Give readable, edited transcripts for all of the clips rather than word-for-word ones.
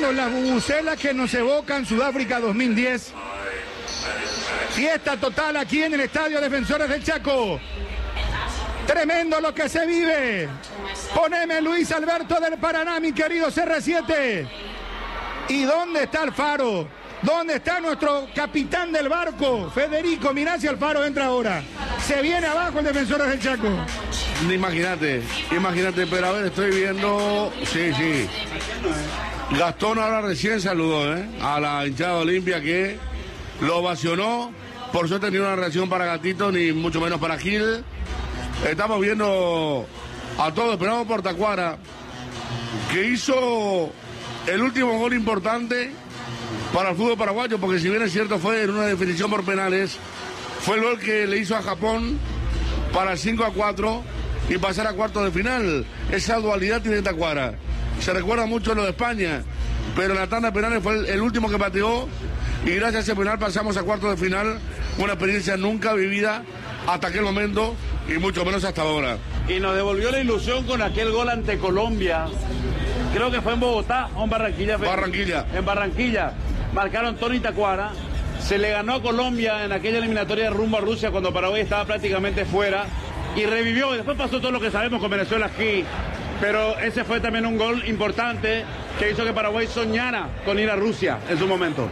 amigos, las bubucelas que nos evocan Sudáfrica 2010. Fiesta total aquí en el Estadio Defensores del Chaco. Tremendo lo que se vive. Poneme Luis Alberto del Paraná, mi querido CR7. ¿Y dónde está el Faro? ¿Dónde está nuestro capitán del barco? Federico, mirá si el Faro entra ahora. Se viene abajo el Defensores del Chaco. Imagínate, pero a ver, estoy viendo... Sí. Gastón ahora recién saludó a la hinchada Olimpia que lo ovacionó. Por suerte ni una reacción para Gatito, ni mucho menos para Gil. Estamos viendo a todos, esperamos por Tacuara, que hizo el último gol importante para el fútbol paraguayo, porque si bien es cierto fue en una definición por penales, fue el gol que le hizo a Japón para el 5-4 y pasar a cuartos de final. Esa dualidad tiene Tacuara. Se recuerda mucho lo de España, pero en la tanda de penales fue el último que pateó y gracias a ese penal pasamos a cuartos de final. Una experiencia nunca vivida hasta aquel momento y mucho menos hasta ahora. Y nos devolvió la ilusión con aquel gol ante Colombia. Creo que fue en Bogotá o en Barranquilla. Barranquilla. En Barranquilla. Marcaron Tony Tacuara. Se le ganó a Colombia en aquella eliminatoria de rumbo a Rusia cuando Paraguay estaba prácticamente fuera. Y revivió. Y después pasó todo lo que sabemos con Venezuela aquí. Pero ese fue también un gol importante que hizo que Paraguay soñara con ir a Rusia en su momento.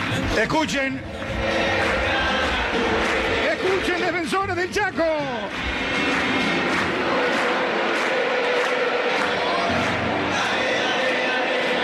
Escuchen, Defensores del Chaco.